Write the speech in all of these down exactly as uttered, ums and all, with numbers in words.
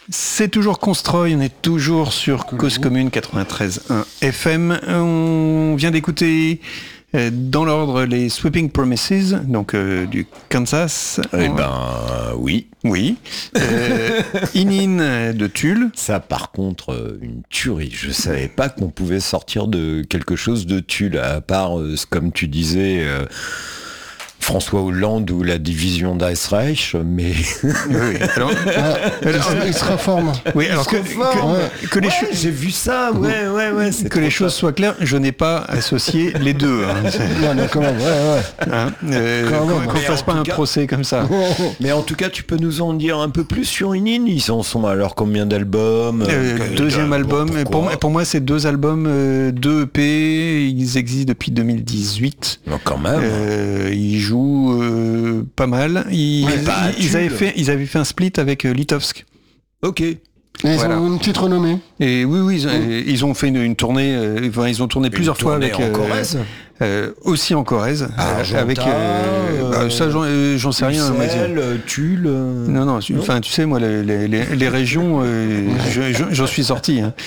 C'est toujours Constroy, on est toujours sur Cause Commune quatre-vingt-treize point un F M. On vient d'écouter euh, dans l'ordre les Sweeping Promises, donc euh, du Kansas. Eh ben oui. Oui. Euh, Inin de Tulle. Ça par contre, euh, une tuerie. Je savais pas qu'on pouvait sortir de quelque chose de Tulle, à part, euh, comme tu disais... Euh, François Hollande ou la division d'Ice Reich, mais... Oui, alors, ah, alors, il se reforme. Oui, alors que, que, ouais. que les ouais, cho- j'ai vu ça, ouais, ouais, ouais. C'est que les choses ça. soient claires, je n'ai pas associé les deux. Hein. Non, non, quand même, ouais, ouais. Hein, euh, Quand qu'on même. qu'on fasse pas un cas, procès comme ça. Mais en tout cas, tu peux nous en dire un peu plus sur Inin. Ils en sont alors combien d'albums euh, euh, Deuxième euh, album. pourquoi Pour moi, pour moi, c'est deux albums, euh, deux E P. Ils existent depuis deux mille dix-huit. Non, quand même. Euh, ils jouent euh, pas mal. Ils, Ouais, pas ils, ils Tulle. avaient fait, ils avaient fait un split avec euh, Litovsk. Ok. Et ils Voilà. ont une petite renommée. Et oui, oui, ils, mmh. ils ont fait une, une tournée. Euh, enfin, ils ont tourné Une plusieurs fois tournée avec. en Corrèze euh, aussi en Corrèze. Ah, euh, avec. Euh, bah, ça, j'en, euh, j'en sais rien. moi, Ussel, Tulle. euh, Non, non, enfin, tu sais, moi, les, les, les régions, euh, je- je- j'en suis sorti. Hein.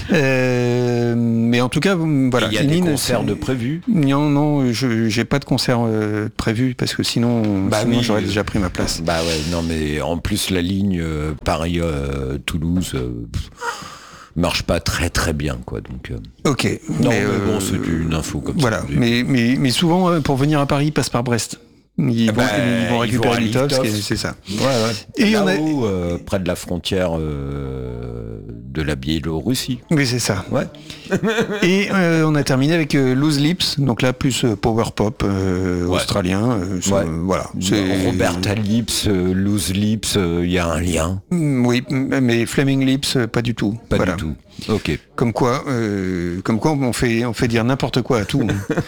Euh, mais en tout cas, voilà. Il y a des Inin, concerts c'est- de prévus. Non, non, je j'ai pas de concert euh, prévu parce que sinon, Bah sinon oui, j'aurais euh, déjà pris ma place. Bah ouais, non mais en plus la ligne euh, Paris-Toulouse euh, pff, marche pas très très bien quoi. Donc euh, Ok. non mais, euh, bon c'est une info comme Voilà. ça. Mais, mais, mais souvent, euh, pour venir à Paris, ils passent par Brest. Ils, Ah vont, bah, ils vont ils récupérer vont à Litovsk, Litovsk. et c'est ça. Ouais, ouais. Et Et on a- là-haut, euh, près de la frontière euh, de la Biélorussie. Oui, c'est ça. Ouais. Et euh, on a terminé avec euh, Loose Lips, donc là plus euh, power pop euh, Ouais. australien. euh, c'est- Ouais. Voilà. C'est Roberta Lips, euh, Loose Lips, il y a un lien. Mm, Oui, mm, mais Flaming Lips, euh, pas du tout. Pas Voilà. du tout. Ok. Comme quoi, euh, comme quoi on fait, on fait dire n'importe quoi à tout.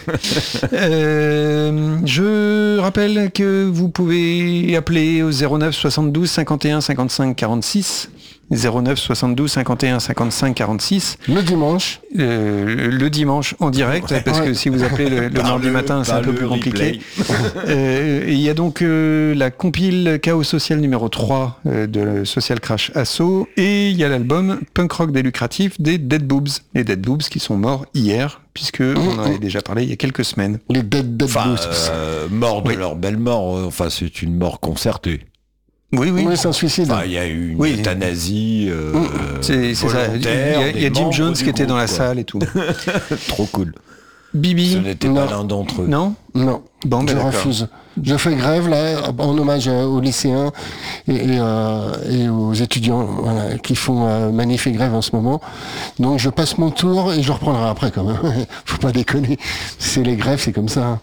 Euh, je rappelle que vous pouvez appeler au zéro neuf soixante-douze cinquante et un cinquante-cinq quarante-six. zéro neuf soixante-douze cinquante et un cinquante-cinq quarante-six. Le dimanche. Euh, le dimanche en direct, Ouais. parce que si vous appelez le, le Par mardi le- matin, c'est par un peu le plus compliqué. replay. Euh, Il y a donc euh, la compile Chaos Social numéro trois euh, de Social Crash Asso, et il y a l'album Punk Rock des lucratifs des Dead Boobs. Les Dead Boobs qui sont morts hier, puisque on en avait déjà parlé il y a quelques semaines. Les Dead Dead Enfin, Blues. euh, mort de Oui. leur belle mort. euh, Enfin, c'est une mort concertée. Oui, oui. Oui, c'est un suicide. Enfin, il y a eu une Oui. euthanasie. Euh, Mm. C'est c'est ça. Il y volontaire a, il y a des Jim membres Jones du qui était dans la groupe, quoi. salle et tout. Trop cool. Bibi. Ce n'était Non. pas l'un d'entre eux. Non. Non, Bon, ben je d'accord. refuse. Je fais grève là en hommage euh, aux lycéens et, et, euh, et aux étudiants voilà, qui font euh, manif et grève en ce moment. Donc je passe mon tour et je reprendrai après quand même. Faut pas déconner. C'est les grèves, c'est comme ça.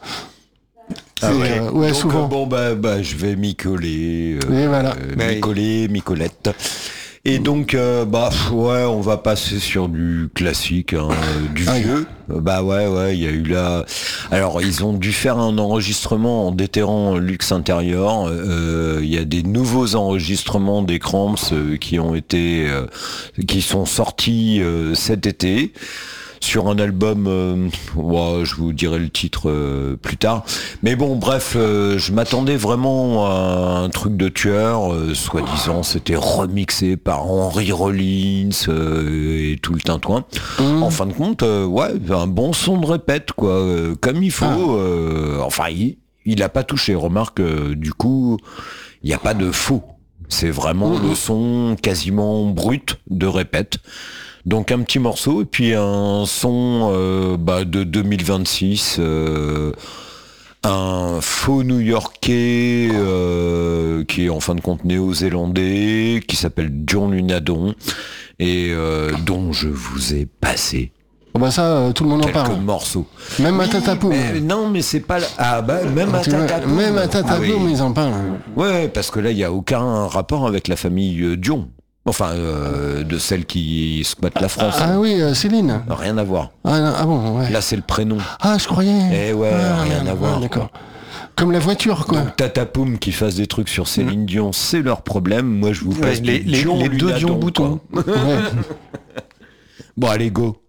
Ah C'est, ouais. euh, ouais, Donc, souvent. euh, bon bah, bah je vais m'y coller. euh, Et voilà. euh, Mais- m'y coller, m'y collette. Et donc euh, bah pff, ouais, on va passer sur du classique, hein, euh, du Ah, vieux. Euh, Bah ouais ouais, il y a eu là. Alors ils ont dû faire un enregistrement en déterrant luxe intérieur. Euh, Il y a des nouveaux enregistrements des Cramps euh, qui ont été, euh, qui sont sortis euh, cet été. Sur un album, euh, ouais, je vous dirai le titre euh, plus tard. Mais bon, bref, euh, je m'attendais vraiment à un truc de tueur. Euh, soi-disant, c'était remixé par Henry Rollins euh, et tout le tintouin. Mmh. En fin de compte, euh, ouais, un bon son de répète, quoi, euh, comme il faut. Ah. euh, enfin, il, il a pas touché. Remarque, euh, du coup, il n'y a pas de faux. C'est vraiment Mmh. le son quasiment brut de répète. Donc un petit morceau et puis un son euh, bah, de deux mille vingt-six, euh, un faux New-Yorkais euh, qui est en fin de compte néo-zélandais, qui s'appelle John Lunadon et euh, dont je vous ai passé Bon, bah ça, euh, tout le monde en quelques parle. morceaux. Même à Oui, Tatapoum. mais non, mais c'est pas... la- Ah bah, même à Tu vois, Tatapoum. Même à Ah Tatapoum, oui. ils en parlent. Ouais, parce que là, il n'y a aucun rapport avec la famille euh, Dion. Enfin, euh, de celle qui squatte la France. Ah oui, euh, Céline. Rien à voir. Ah, non, ah bon, ouais. Là, c'est le prénom. Ah, je croyais. Eh ouais, Ah, rien à voir. D'accord. Comme la voiture, quoi. Donc Tatapoum qui fasse des trucs sur Céline Dion, c'est leur problème. Moi, je vous Ouais, passe les, du les, Dion les deux Lunadon, Dion boutons. quoi. Ouais. Bon, allez, go.